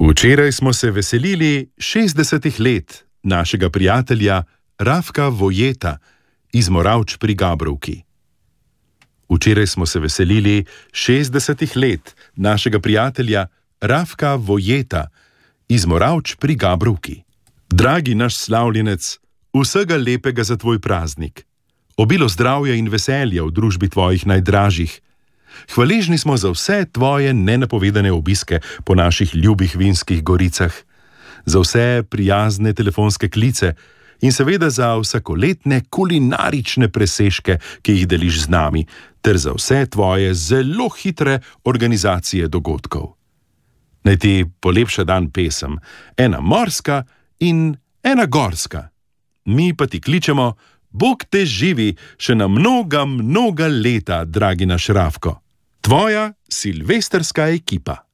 Včeraj smo se veselili 60 let našega prijatelja Rafka Vojeta iz Moravč pri Gabrovki. Včeraj smo se veselili 60 let našega prijatelja Rafka Vojeta iz Moravč pri Gabrovki. Dragi naš slavljenec, vsega lepega za tvoj praznik. Obilo zdravja in veselja v družbi tvojih najdražjih. Hvaležni smo za vse tvoje nenapovedane obiske po naših ljubih Vinskih goricah, za vse prijazne telefonske klice in seveda za vsakoletne kulinarične presežke, ki jih deliš z nami, ter za vse tvoje zelo hitre organizacije dogodkov. Naj ti polepša dan pesem, ena morska in ena gorska. Mi pa ti kličemo, Bog te živi še na mnoga leta, dragi naš Rafko. Tvoja silvestrska ekipa.